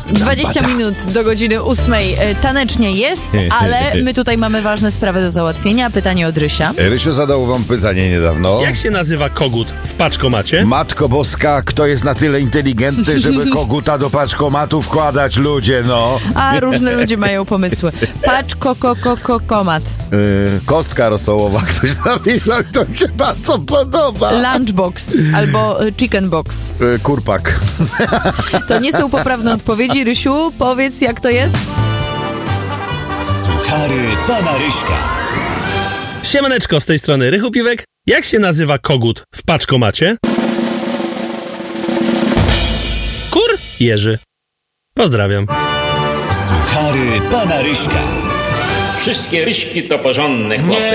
20 minut do godziny 8 tanecznie jest, ale my tutaj mamy ważne sprawy do załatwienia. Pytanie od Rysia. Rysiu zadał wam pytanie niedawno. Jak się nazywa kogut w paczkomacie? Matko Boska, kto jest na tyle inteligentny, żeby koguta do paczkomatu wkładać? Ludzie, no. A różne ludzie mają pomysły. Komat. Kostka rosołowa, ktoś napisał, to mi się bardzo podoba. Lunchbox albo chicken box. Kurpak. To nie są poprawne odpowiedzi. Rysiu, powiedz, jak to jest? Suchary pana Ryśka. Siemaneczko, z tej strony Rychu Piwek. Jak się nazywa kogut w paczkomacie? Kur Jerzy. Pozdrawiam. Suchary pana Ryśka. Wszystkie ryśki to porządne chłopy.